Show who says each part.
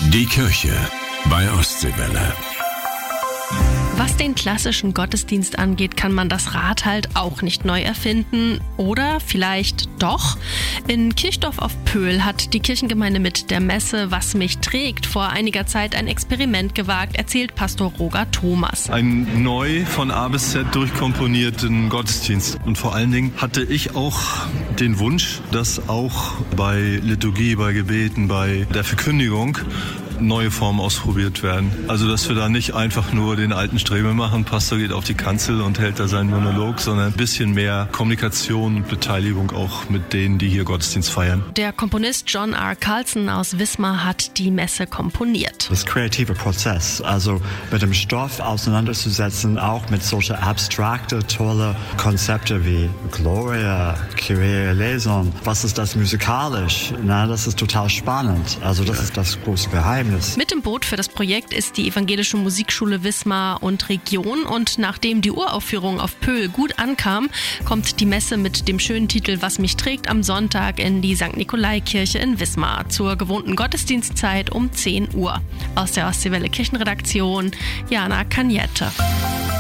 Speaker 1: Die Kirche bei Ostseewelle.
Speaker 2: Was den klassischen Gottesdienst angeht, kann man das Rad halt auch nicht neu erfinden. Oder vielleicht doch? In Kirchdorf auf Pöhl hat die Kirchengemeinde mit der Messe Was mich trägt vor einiger Zeit ein Experiment gewagt, erzählt Pastor Roger Thomas.
Speaker 3: Ein neu von A bis Z durchkomponierten Gottesdienst. Und vor allen Dingen hatte ich auch den Wunsch, dass auch bei Liturgie, bei Gebeten, bei der Verkündigung neue Formen ausprobiert werden. Also, dass wir da nicht einfach nur den alten Stremel machen, Pastor geht auf die Kanzel und hält da seinen Monolog, sondern ein bisschen mehr Kommunikation und Beteiligung auch mit denen, die hier Gottesdienst feiern.
Speaker 2: Der Komponist John R. Carlson aus Wismar hat die Messe komponiert.
Speaker 4: Das kreative Prozess, also mit dem Stoff auseinanderzusetzen, auch mit solchen abstrakte, tolle Konzepte wie Gloria, Kyrie eleison. Was ist das musikalisch? Na, das ist total spannend. Also das ist das große Geheimnis.
Speaker 2: Mit im Boot für das Projekt ist die Evangelische Musikschule Wismar und Region, und nachdem die Uraufführung auf Pöhl gut ankam, kommt die Messe mit dem schönen Titel Was mich trägt am Sonntag in die St. Nikolai-Kirche in Wismar zur gewohnten Gottesdienstzeit um 10 Uhr. Aus der Ostseewelle Kirchenredaktion, Jana Kaniette.